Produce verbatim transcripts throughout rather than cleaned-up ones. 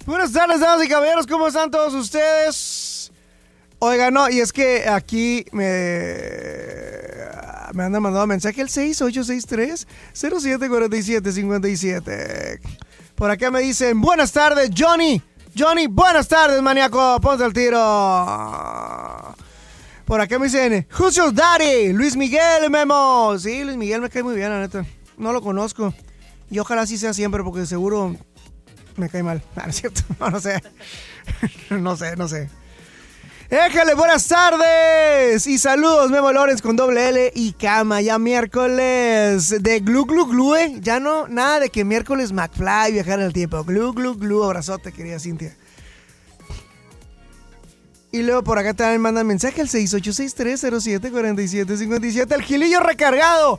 Buenas tardes, damas y caballeros, ¿cómo están todos ustedes? Oigan, no, y es que aquí me, me han mandado mensaje el seis ocho seis tres, cero siete cuatro siete cinco siete. Por acá me dicen, buenas tardes, Johnny. Johnny, buenas tardes, maníaco, ponte el tiro. Por acá me dicen, who's your daddy? Luis Miguel, Memo. Sí, Luis Miguel me cae muy bien, la neta. No lo conozco. Y ojalá así sea siempre, porque seguro me cae mal. No, no es cierto. No, no sé. No sé, no sé. Éjale, buenas tardes. Y saludos, Memo Lorenz con doble L y cama. Ya miércoles de glu glu glu, eh. Ya no, nada de que miércoles McFly, viajar en el tiempo. Glu glu glu, abrazote, querida Cintia. Y luego por acá también mandan mensaje al seis ocho seis tres, cero siete cuatro siete cinco siete. El Gilillo recargado.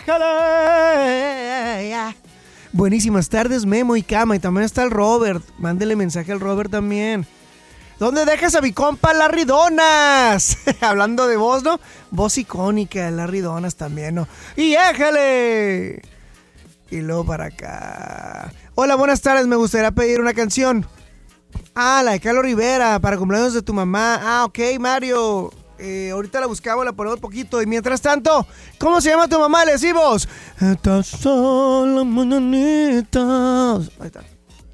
¡Ájale! Buenísimas tardes, Memo y cama. Y también está el Robert. Mándele mensaje al Robert también. ¿Dónde dejas a mi compa Larry Donas? Hablando de voz, ¿no? Voz icónica, Larry Donas también, ¿no? ¡Y éjale! Y luego para acá. Hola, buenas tardes. Me gustaría pedir una canción. Ah, la de Carlos Rivera, para cumpleaños de tu mamá. Ah, ok, Mario. Eh, ahorita la buscamos, la ponemos poquito. Y mientras tanto, ¿cómo se llama tu mamá? Le decimos. Estas son las mañanitas. Ahí está.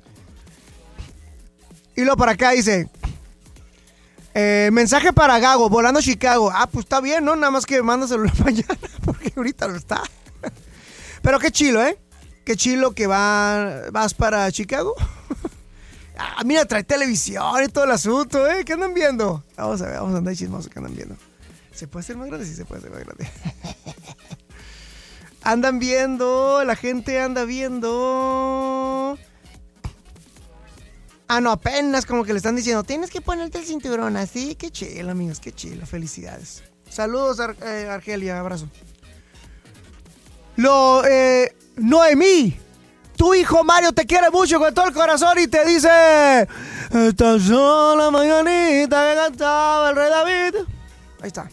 Y luego para acá dice. Eh, mensaje para Gago, volando a Chicago. Ah, pues está bien, ¿no? Nada más que mándaselo mañana, porque ahorita no está. Pero qué chilo, ¿eh? Qué chilo que va, vas para Chicago. Ah, mira, trae televisión y todo el asunto, ¿eh? ¿Qué andan viendo? Vamos a ver, vamos a andar chismosos. ¿Qué andan viendo? ¿Se puede hacer más grande? Sí, se puede hacer más grande. Andan viendo, la gente anda viendo. Ah, no, apenas como que le están diciendo, tienes que ponerte el cinturón así. Qué chilo, amigos, qué chilo. Felicidades. Saludos, Ar- eh, Argelia, abrazo. Lo, eh, Noemí. Tu hijo Mario te quiere mucho con todo el corazón y te dice: estas son las mañanitas que cantaba el rey David. Ahí está.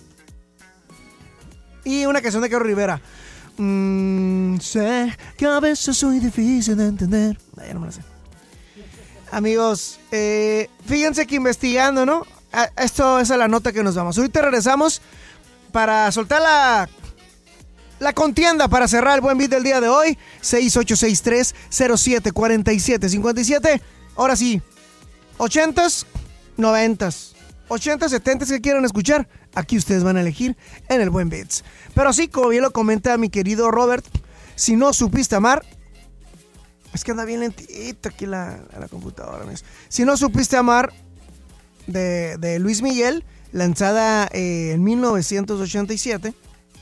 Y una canción de Carlos Rivera. Mm, sé que a veces soy difícil de entender. No, ya no me la sé. Amigos, eh, fíjense que investigando, ¿no? Esto esa es la nota que nos vamos. Ahorita regresamos para soltar la... La contienda para cerrar el buen beat del día de hoy. seis ocho seis tres, cero siete cuatro siete cinco siete. Ahora sí, ochentas, noventas, ochentas, setentas que quieran escuchar. Aquí ustedes van a elegir en el buen beats. Pero sí, como bien lo comenta mi querido Robert, si no supiste amar. Es que anda bien lentito aquí la, la computadora. Amigos. Si no supiste amar de, de Luis Miguel, lanzada eh, en mil novecientos ochenta y siete.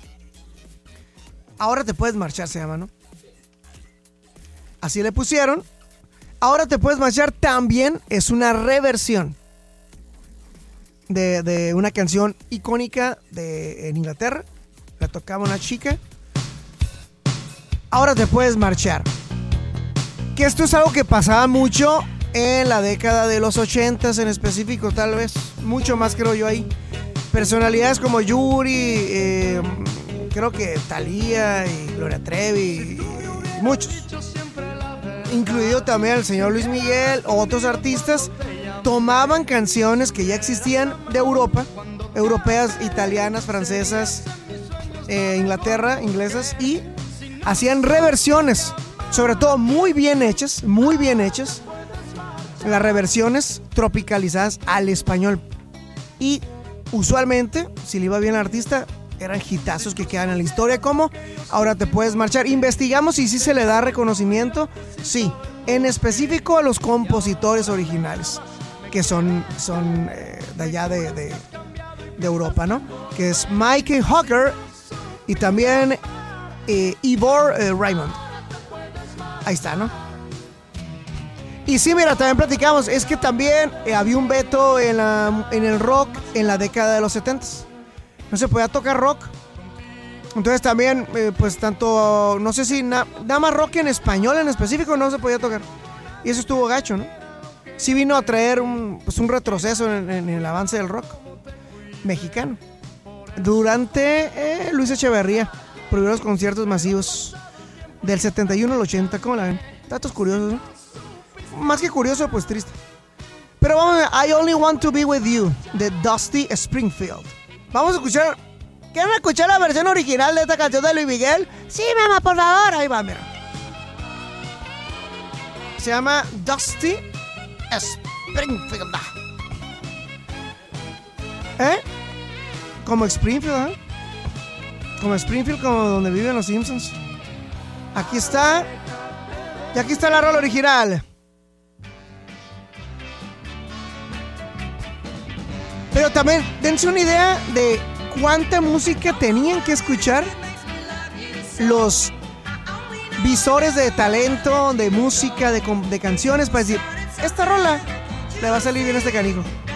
Ahora te puedes marchar, se llama, ¿no? Así le pusieron. Ahora te puedes marchar también es una reversión de, de una canción icónica de en Inglaterra. La tocaba una chica. Ahora te puedes marchar. Que esto es algo que pasaba mucho en la década de los ochentas en específico, tal vez. Mucho más creo yo ahí. Personalidades como Yuri, eh... creo que Thalía y Gloria Trevi y muchos, incluido también el señor Luis Miguel, otros artistas, tomaban canciones que ya existían de Europa, europeas, italianas, francesas, eh, Inglaterra, inglesas, y hacían reversiones, sobre todo muy bien hechas, muy bien hechas, las reversiones tropicalizadas al español. Y usualmente, si le iba bien al artista, eran hitazos que quedan en la historia, como Ahora te puedes marchar. Investigamos si sí se le da reconocimiento. Sí, en específico a los compositores originales, que son, son eh, de allá de, de, de Europa, ¿no? Que es Mikey Hooker y también eh, Ivor eh, Raymond. Ahí está, ¿no? Y sí, mira, también platicamos, es que también eh, había un veto en, la, en el rock en la década de los setentas. No se podía tocar rock. Entonces también, eh, pues tanto, no sé si na, nada más rock en español en específico no se podía tocar. Y eso estuvo gacho, ¿no? Sí vino a traer un, pues un retroceso en, en el avance del rock mexicano. Durante eh, Luis Echeverría, prohibió los conciertos masivos del setenta y uno al ochenta. ¿Cómo la ven? Datos curiosos, ¿no? más que curioso, pues triste. Pero vamos a I Only Want to Be With You, de Dusty Springfield. Vamos a escuchar. ¿Quieren escuchar la versión original de esta canción de Luis Miguel? Sí, mamá, por favor. Ahí va, mira. Se llama Dusty Springfield. ¿Eh? Como Springfield, ¿eh? Como Springfield, como donde viven los Simpsons. Aquí está. Y aquí está la rola original. Pero también dense una idea de cuánta música tenían que escuchar los visores de talento, de música, de, de canciones, para decir, esta rola le va a salir bien a este canijo.